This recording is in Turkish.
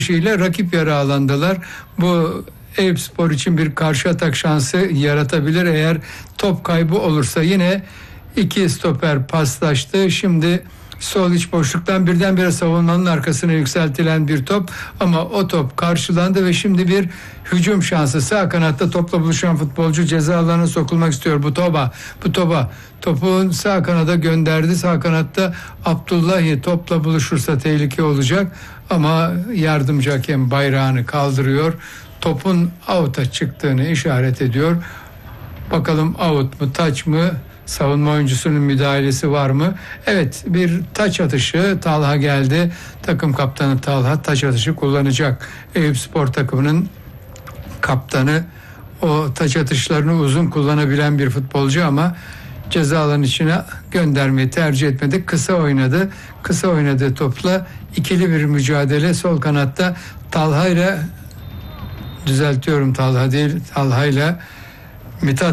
ile rakip yarı alandalar. Bu Eyüpspor için bir karşı atak şansı yaratabilir eğer top kaybı olursa. Yine iki stoper paslaştı. Şimdi sol iç boşluktan birdenbire savunmanın arkasına yükseltilen bir top, ama o top karşılandı ve şimdi bir hücum şansı. Sağ kanatta topla buluşan futbolcu ceza alanına sokulmak istiyor. Bu topa topun sağ kanada gönderdi. Sağ kanatta Abdullahi topla buluşursa tehlike olacak, ama yardımcı hakem bayrağını kaldırıyor. Topun out'a çıktığını işaret ediyor. Bakalım out mu, taç mı? Savunma oyuncusunun müdahalesi var mı? Evet, bir taç atışı. Talha geldi. Takım kaptanı Talha taç atışı kullanacak. Eyüpspor takımının kaptanı, o taç atışlarını uzun kullanabilen bir futbolcu ama ceza alanı içine göndermeyi tercih etmedi. Kısa oynadı. Kısa oynadığı topla ikili bir mücadele sol kanatta Talha ile Mithat